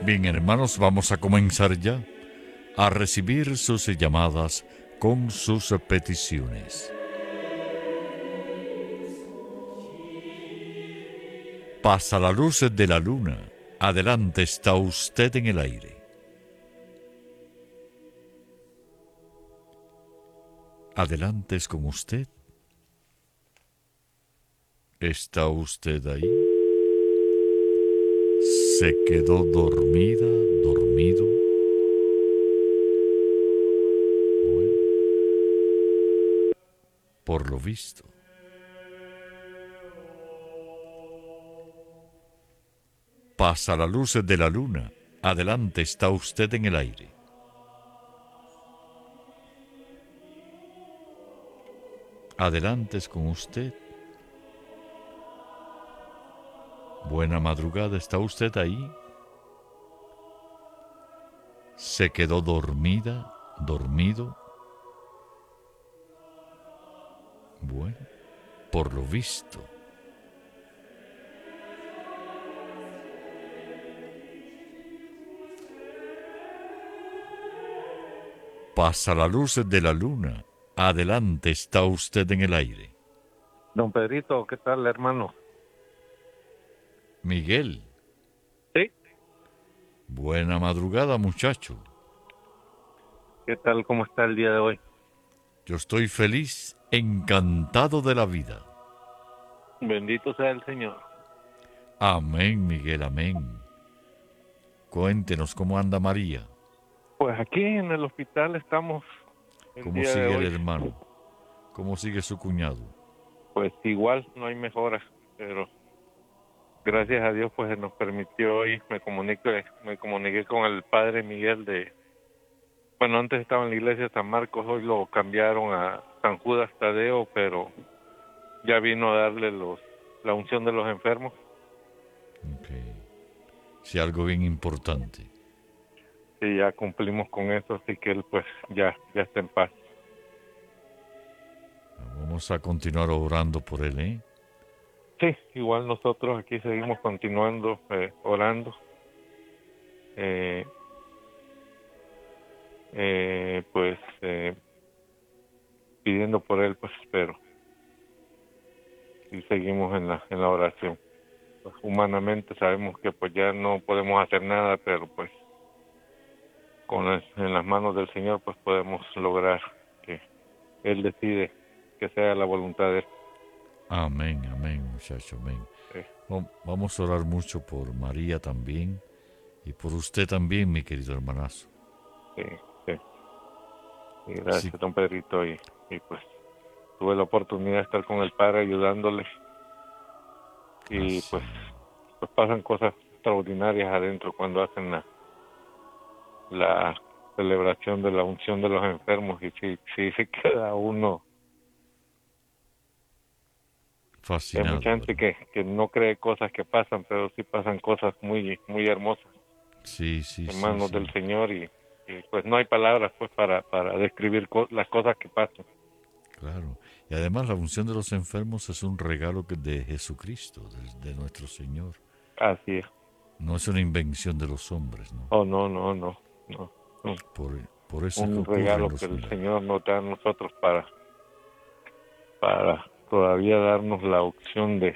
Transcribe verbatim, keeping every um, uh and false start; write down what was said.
Bien, hermanos, vamos a comenzar ya a recibir sus llamadas con sus peticiones. Pasa la luz de la luna. Adelante, está usted en el aire. Adelante es con usted. ¿Está usted ahí? Se quedó dormida, dormido. Bueno, por lo visto. Pasa la luz de la luna. Adelante, está usted en el aire. Adelante es con usted. Buena madrugada, ¿está usted ahí? Se quedó dormida, dormido. Bueno, por lo visto. Pasa la luz de la luna. Adelante, está usted en el aire. Don Pedrito, ¿qué tal, hermano? Miguel. Sí. Buena madrugada, muchacho. ¿Qué tal? ¿Cómo está el día de hoy? Yo estoy feliz, encantado de la vida. Bendito sea el Señor. Amén, Miguel, amén. Cuéntenos cómo anda María. Pues aquí en el hospital estamos el ¿Cómo día de sigue el hoy. hermano? ¿Cómo sigue su cuñado? Pues igual, no hay mejora, pero gracias a Dios pues se nos permitió hoy, me comuniqué, me comuniqué con el padre Miguel de, bueno, antes estaba en la iglesia de San Marcos, hoy lo cambiaron a San Judas Tadeo, pero ya vino a darle los la unción de los enfermos. Ok. Sí, algo bien importante. Y ya cumplimos con eso, así que él pues ya, ya está en paz. Vamos a continuar orando por él, ¿eh? Sí, igual nosotros aquí seguimos continuando eh, orando, eh, eh, pues eh, pidiendo por él, pues espero. Y seguimos en la en la oración. Pues, humanamente sabemos que pues ya no podemos hacer nada, pero pues con el- en las manos del Señor pues podemos lograr que Él decide que sea la voluntad de Él. Amén, amén, muchacho, amén. Sí, Vamos a orar mucho por María también y por usted también, mi querido hermanazo. sí, sí. Y Sí, gracias, don Pedrito, y, y pues tuve la oportunidad de estar con el Padre ayudándole y así. pues pues pasan cosas extraordinarias adentro cuando hacen la, la celebración de la unción de los enfermos y sí, sí se queda uno. Hay Fascinado, mucha gente ¿verdad? que, que no cree cosas que pasan, pero sí pasan cosas muy muy hermosas Sí, sí, en sí, manos sí. del Señor y, y pues no hay palabras pues para, para describir co- las cosas que pasan. Claro. Y además la unción de los enfermos es un regalo que- de Jesucristo, de, de nuestro Señor. Así es. No es una invención de los hombres, ¿no? Oh, no, no, no, no. no. Por, por eso es que Un ocurren regalo que los el milagros. Señor nos da a nosotros para, para todavía darnos la opción de